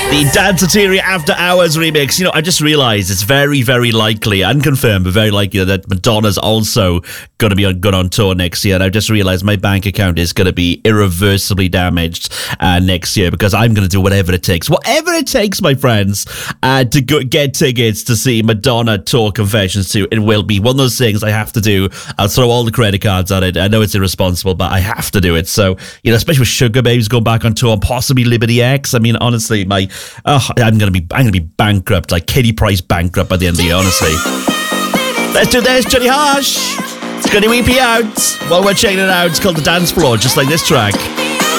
The Danceteria After Hours remix. You know, I just realised it's very, very likely, unconfirmed, but very likely that Madonna's also going to be on tour next year. And I just realised my bank account is going to be irreversibly damaged next year because I'm going to do whatever it takes. Whatever it takes, my friends, to get tickets to see Madonna tour Confessions 2. It will be one of those things I have to do. I'll throw all the credit cards at it. I know it's irresponsible, but I have to do it. So, you know, especially with Sugar Babes going back on tour and possibly Liberty X. I mean, honestly, I'm gonna be bankrupt, like Katie Price bankrupt by the end of the year, honestly. Let's do this, Johnny Harsh. It's gonna weep you out while we're checking it out. It's called The Dance Floor, just like this track.